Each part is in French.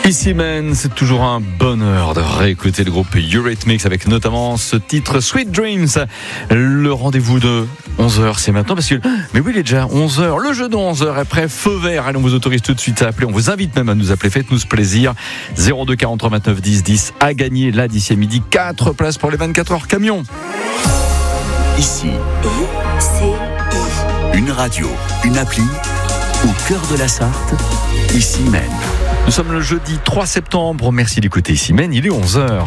Ici Men, c'est toujours un bonheur de réécouter le groupe Eurythmics avec notamment ce titre Sweet Dreams. Le rendez-vous de 11h, c'est maintenant parce que, mais oui, il est déjà 11h. Le jeu de 11h est prêt, feu vert. Allez, on vous autorise tout de suite à appeler. On vous invite même à nous appeler. Faites-nous ce plaisir. 02 43 29 10 10 à gagner là d'ici à midi. 4 places pour les 24 heures camion. Ici, une radio, une appli, au cœur de la Sarthe, Ici Men. Nous sommes le jeudi 3 septembre. Merci d'écouter Ici Men. Il est 11h.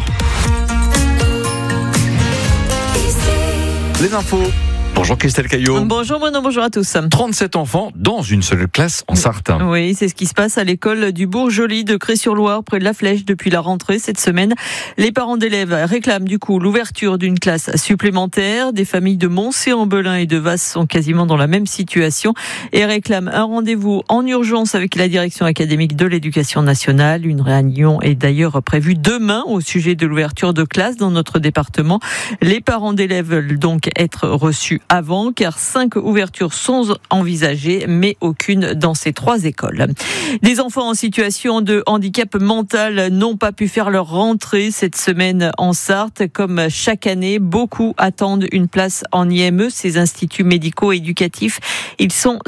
Les infos. Bonjour Christelle Caillot. Bonjour Bruno, bonjour à tous. 37 enfants dans une seule classe en Sarthe. Oui, c'est ce qui se passe à l'école du Bourg-Joli de Cré-sur-Loire, près de la Flèche, depuis la rentrée cette semaine. Les parents d'élèves réclament du coup l'ouverture d'une classe supplémentaire. Des familles de Moncé-en-Belin et de Vasse sont quasiment dans la même situation et réclament un rendez-vous en urgence avec la direction académique de l'éducation nationale. Une réunion est d'ailleurs prévue demain au sujet de l'ouverture de classes dans notre département. Les parents d'élèves veulent donc être reçus avant, car 5 ouvertures sont envisagées, mais aucune dans ces 3 écoles. Des enfants en situation de handicap mental n'ont pas pu faire leur rentrée cette semaine en Sarthe. Comme chaque année, beaucoup attendent une place en IME, ces instituts médico-éducatifs. Ils sont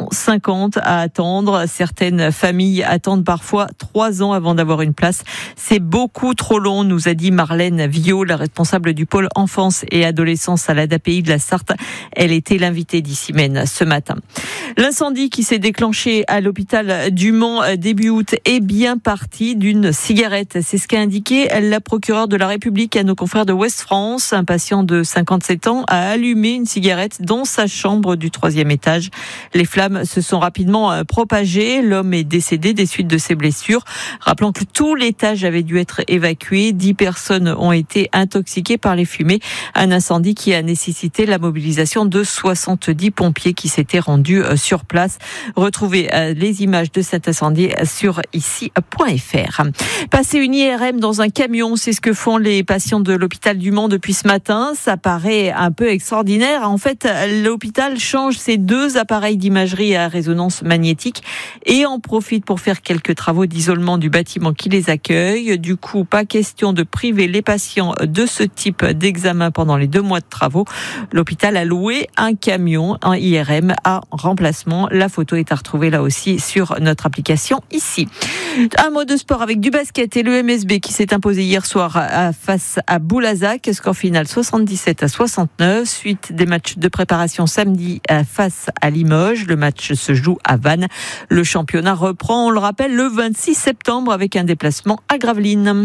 150 à attendre. Certaines familles attendent parfois 3 ans avant d'avoir une place. C'est beaucoup trop long, nous a dit Marlène Viau, la responsable du pôle enfance et adolescence à l'ADAPI de la Sarthe. Elle était l'invitée d'Ici Men ce matin. L'incendie qui s'est déclenché à l'hôpital du Mans début août est bien parti d'une cigarette. C'est ce qu'a indiqué la procureure de la République à nos confrères de Ouest France. Un patient de 57 ans a allumé une cigarette dans sa chambre du 3e étage. Les flammes se sont rapidement propagées. L'homme est décédé des suites de ses blessures. Rappelons que tout l'étage avait dû être évacué. 10 personnes ont été intoxiquées par les fumées. Un incendie qui a nécessité la mobilisation de 70 pompiers qui s'étaient rendus sur place. Retrouvez les images de cet incendie sur ici.fr. Passer une IRM dans un camion, c'est ce que font les patients de l'hôpital du Mans depuis ce matin. Ça paraît un peu extraordinaire. En fait, l'hôpital change ses 2 appareils d'imagerie à résonance magnétique et en profite pour faire quelques travaux d'isolement du bâtiment qui les accueille. Du coup, pas question de priver les patients de ce type d'examen pendant les 2 mois de travaux. L'hôpital a loué un camion en IRM à remplacement. La photo est à retrouver là aussi sur notre application ici. Un mot de sport avec du basket et le MSB qui s'est imposé hier soir face à Boulazac. Score final 77-69. Suite des matchs de préparation samedi face à Limoges. Le match se joue à Vannes. Le championnat reprend, on le rappelle, le 26 septembre avec un déplacement à Gravelines.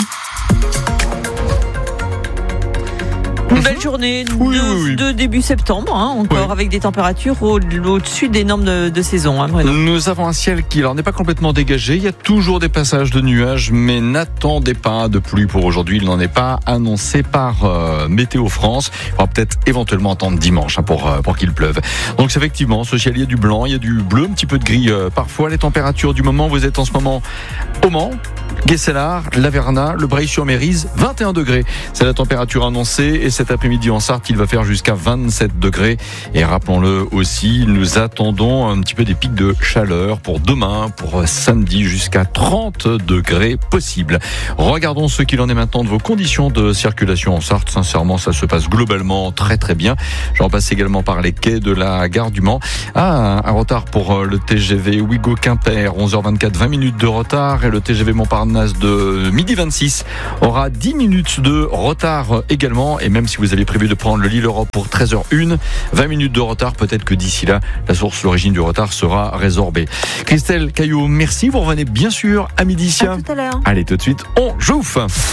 Une belle journée de début septembre, encore avec des températures au-dessus des normes de saison. Nous avons un ciel qui n'est pas complètement dégagé. Il y a toujours des passages de nuages, mais n'attendez pas de pluie pour aujourd'hui. Il n'en est pas annoncé par Météo France. Il faudra peut-être éventuellement attendre dimanche pour qu'il pleuve. Donc effectivement, ce ciel, il y a du blanc, il y a du bleu, un petit peu de gris parfois. Les températures du moment, vous êtes en ce moment au Mans, Guesselard, Laverna, le Breil-sur-Mérise, 21 degrés. C'est la température annoncée et cet après-midi en Sarthe, il va faire jusqu'à 27 degrés. Et rappelons-le aussi, nous attendons un petit peu des pics de chaleur pour demain, pour samedi, jusqu'à 30 degrés possible. Regardons ce qu'il en est maintenant de vos conditions de circulation en Sarthe. Sincèrement, ça se passe globalement très très bien. J'en passe également par les quais de la gare du Mans. Un retard pour le TGV Ouigo-Quimper, 11h24, 20 minutes de retard. Et le TGV Montparnasse de midi 26 aura 10 minutes de retard également. Et même si vous avez prévu de prendre le Lille-Europe pour 13h01, 20 minutes de retard, peut-être que d'ici là, l'origine du retard sera résorbée. Christelle Caillot, merci. Vous revenez bien sûr à midi. À tout à l'heure. Allez, tout de suite, on joue.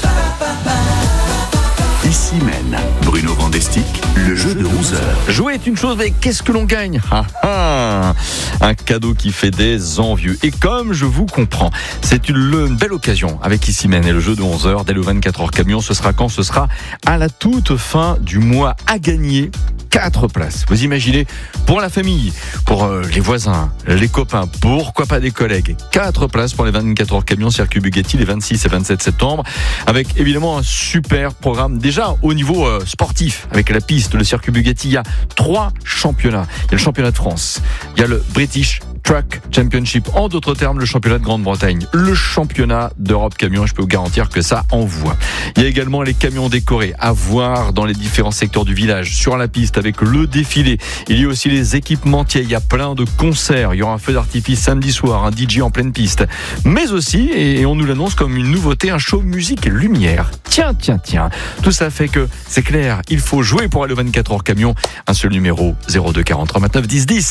Ici Men, Bruno Vandestick, le jeu de 11h. Jouer est une chose, mais qu'est-ce que l'on gagne ? Un cadeau qui fait des envieux. Et comme je vous comprends, c'est une belle occasion avec Ici Men et le jeu de 11h. Dès le 24 heures camion, ce sera quand ? Ce sera à la toute fin du mois à gagner. 4 places. Vous imaginez, pour la famille, pour les voisins, les copains, pourquoi pas des collègues. 4 places pour les 24 heures camion Circuit Bugatti les 26 et 27 septembre. Avec évidemment un super programme déjà au niveau sportif. Avec la piste, le Circuit Bugatti, il y a 3 championnats. Il y a le championnat de France, il y a le British Truck Championship. En d'autres termes, le championnat de Grande-Bretagne. Le championnat d'Europe camion. Je peux vous garantir que ça envoie. Il y a également les camions décorés à voir dans les différents secteurs du village, sur la piste avec le défilé. Il y a aussi les équipementiers. Il y a plein de concerts. Il y aura un feu d'artifice samedi soir, un DJ en pleine piste. Mais aussi, et on nous l'annonce comme une nouveauté, un show musique et lumière. Tiens. Tout ça fait que, c'est clair, il faut jouer pour aller au 24 heures camion. Un seul numéro, 02 43 29 10 10.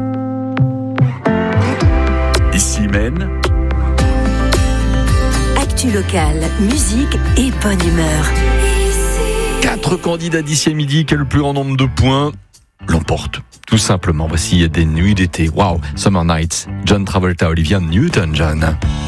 Ici même, actu locale, musique et bonne humeur. 4 candidats d'ici à midi, qui a le plus grand nombre de points l'emporte. Tout simplement, voici des nuits d'été. Wow, Summer Nights, John Travolta, Olivia Newton-John.